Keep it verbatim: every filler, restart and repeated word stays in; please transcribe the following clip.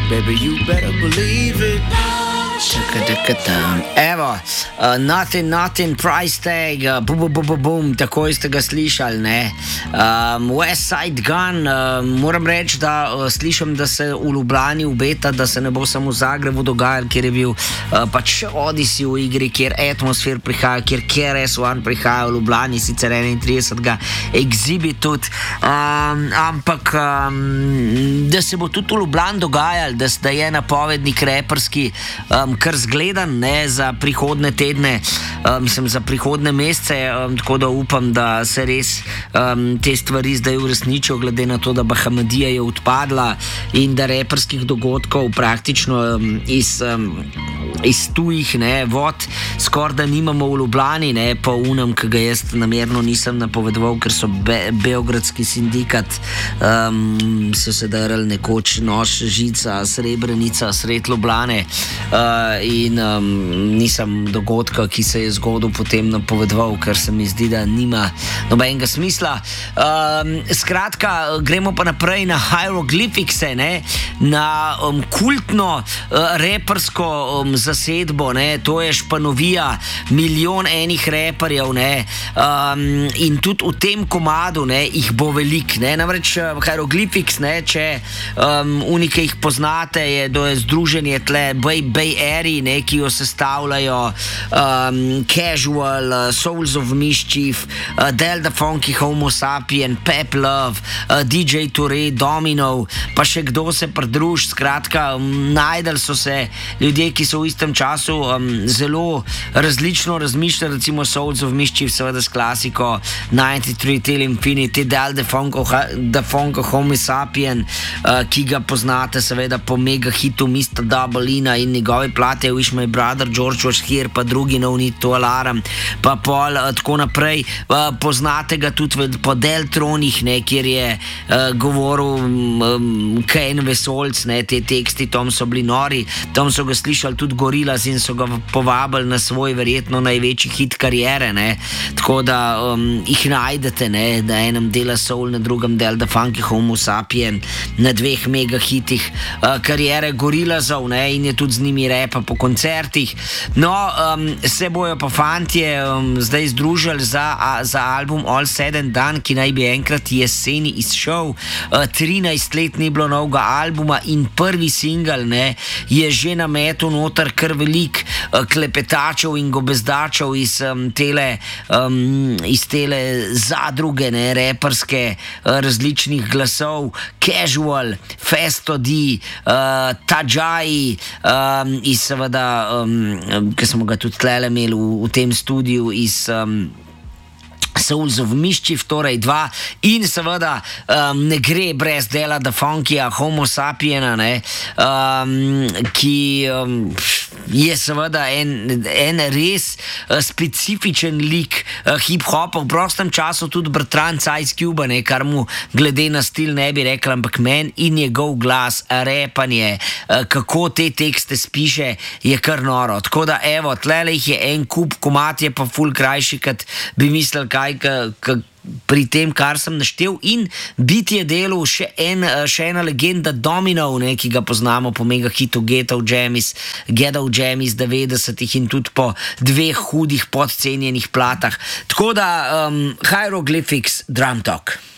Baby, you better believe it. Evo, uh, nothing, nothing, price tag, uh, bum, bum, bum, bum, takoj ste ga slišali, ne. Um, West Side Gun, uh, moram reči, da uh, slišim, da se v Ljubljani obeta, da se ne bo samo v Zagrebu dogajalo, kjer je bil uh, pač Odyssey v igri, kjer Atmosphere prihaja, kjer K R S One prihaja v Ljubljani, sicer enaintridesetega Exhibit tudi, um, ampak um, da se bo tudi v Ljubljani dogajalo, da, da je napovednik reperski, um, kar zgledan, ne, za prihodne tedne, um, mislim, za prihodne mesece, um, tako da upam, da se res um, te stvari zdaj uresničijo, glede na to, da Bahamadija je odpadla in da reperskih dogodkov praktično um, iz, um, iz tujih, ne, vod skoraj da nimamo v Ljubljani, ne, pa unem, ki ga jaz namerno nisem napovedoval, ker so be, beogradski sindikat um, so se darali nekoč nož, žica, srebrenica, sred Ljubljane, uh, in um, nisem dogodka, ki se je zgodil, potem napovedoval, ker se mi zdi, da nima nobenega smisla. Um, skratka, gremo pa naprej na Hieroglyphics, ne, na um, kultno uh, repersko um, zasedbo, ne, to je Španovija, milijon enih reperjev, ne, um, in tudi v tem komadu, ne, jih bo velik, ne, namreč uh, Hieroglyphics, ne, če um, unike jih poznate, je, to je združenje tle Bay, Bay Eri, ne, ki jo sestavljajo um, Casual, uh, Souls of Mischief, uh, Del Da Funky, Homo Sapien, Pep Love, uh, D J Touré, Domino, pa še kdo se pridruž, skratka, um, najdel so se ljudje, ki so v istem času um, zelo različno razmišljali, recimo Souls of Mischief, seveda s klasiko devetdeset tri Till Infinity, Del Da Funky, Da Funky, Homo Sapien, uh, ki ga poznate seveda po mega hitu mister Double Ina in njegove plate Wish My Brother, George Was Here, pa drugi No Need to Alarm, pa pol uh, tako naprej. Uh, poznate ga tudi po Deltronih, ne, kjer je uh, govoril um, Kane Vesolc, ne, te teksti, tam so bili nori, tam so ga slišali tudi Gorillaz in so ga povabili na svoj verjetno največji hit karijere, ne, tako da um, jih najdete, ne, na enem dela Soul, na drugem Del Da Funky, Homo Sapien, na dveh mega hitih uh, karijere Gorillazov, ne, in je tudi z njimi repa po koncertih. No, um, se bojo pa fantje um, zdaj združili za, a, za album All Said and Done, ki naj bi enkrat jeseni izšel. Uh, trinajst let ni bilo novega albuma in prvi single, ne, je že na metu noter kar velik uh, klepetačev in gobezdačev iz um, tele um, iz tele zadruge, ne, reperske, uh, različnih glasov, Casual, Festo D, uh, Tajai, um, iz seveda, um, ki smo ga tudi tlele imeli v, v tem studiu, iz um, Souls of Mischief, torej dva, in seveda um, ne gre brez Dela Da Funkyja, Homo Sapiena, ne, um, ki um, je seveda en, en res uh, specifičen lik uh, hip-hopa, v prostem času tudi bratranc Ice Cube, ne, kar mu glede na stil ne bi rekla, ampak men in njegov glas, repanje, uh, kako te tekste spiše, je kar noro. Tako da evo, tlele jih je en kup, komad je pa ful krajši, kot bi mislil, kaj K, k, pri tem, kar sem naštel, in biti je delal še, en, še ena legenda Domino, ne, ki ga poznamo po mega hitu Ghetto Jammies, Ghetto Jammies devetdesetih in tudi po dveh hudih podcenjenih platah. Tako da um, Hieroglyphics, Drum Talk.